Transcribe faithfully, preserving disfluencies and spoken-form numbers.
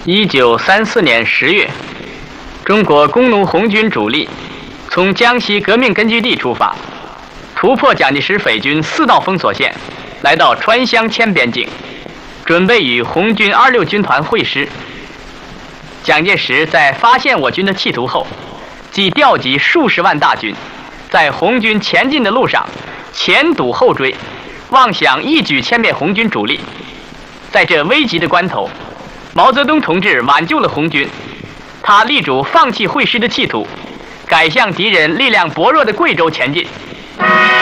一九三四年十月，中国工农红军主力从江西革命根据地出发，突破蒋介石匪军四道封锁线，来到川湘黔边境，准备与红军二六军团会师。蒋介石在发现我军的企图后，即调集数十万大军，在红军前进的路上前堵后追，妄想一举歼灭红军主力。在这危急的关头，毛泽东同志挽救了红军，他力主放弃会师的企图，改向敌人力量薄弱的贵州前进。